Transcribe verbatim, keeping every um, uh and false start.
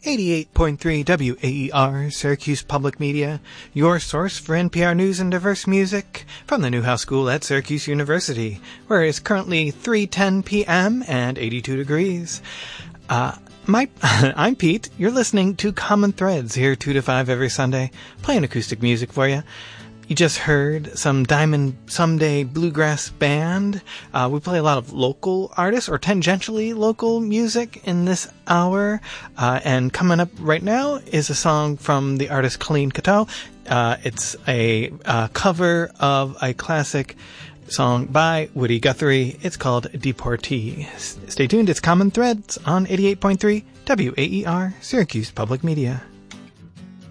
eighty-eight point three W A E R, Syracuse Public Media, your source for N P R news and diverse music from the Newhouse School at Syracuse University, where it's currently three ten p.m. and eighty-two degrees. Uh, my, I'm Pete. You're listening to Common Threads here two to five every Sunday, playing acoustic music for you. You just heard some Diamond Someday Bluegrass Band. Uh, we play a lot of local artists or tangentially local music in this hour. Uh, and coming up right now is a song from the artist Colleen Cateau. Uh, it's a uh, cover of a classic song by Woody Guthrie. It's called Deportee. Stay tuned. It's Common Threads on eighty-eight point three W A E R, Syracuse Public Media.